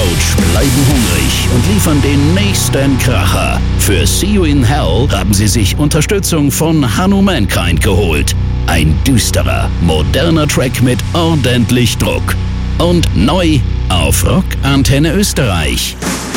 Couch bleiben hungrig und liefern den nächsten Kracher. Für See You in Hell haben sie sich Unterstützung von Hanu Mankind geholt. Ein düsterer, moderner Track mit ordentlich Druck. Und neu auf Rock Antenne Österreich.